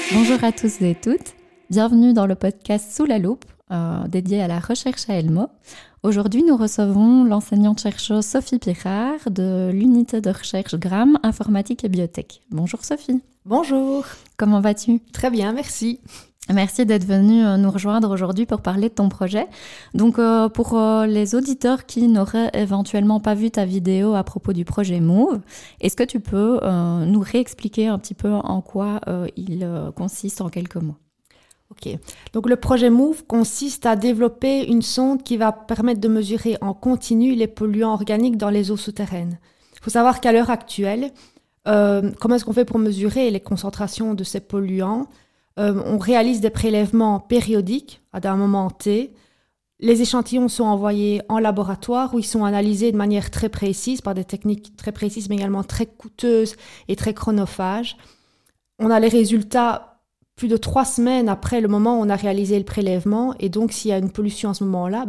Bonjour à tous et toutes, bienvenue dans le podcast Sous la loupe, dédié à la recherche à Elmo. Aujourd'hui, nous recevons l'enseignante-chercheuse Sophie Pirard de l'unité de recherche GRAM, informatique et biotech. Bonjour Sophie. Bonjour. Comment vas-tu ? Très bien, merci. Merci d'être venue nous rejoindre aujourd'hui pour parler de ton projet. Donc pour les auditeurs qui n'auraient éventuellement pas vu ta vidéo à propos du projet Move, est-ce que tu peux nous réexpliquer un petit peu en quoi il consiste en quelques mots ? Ok. Donc le projet Move consiste à développer une sonde qui va permettre de mesurer en continu les polluants organiques dans les eaux souterraines. Il faut savoir qu'à l'heure actuelle, comment est-ce qu'on fait pour mesurer les concentrations de ces polluants ? On réalise des prélèvements périodiques à un moment T. Les échantillons sont envoyés en laboratoire où ils sont analysés de manière très précise, par des techniques très précises, mais également très coûteuses et très chronophages. On a les résultats plus de 3 semaines après le moment où on a réalisé le prélèvement. Et donc, s'il y a une pollution à ce moment-là,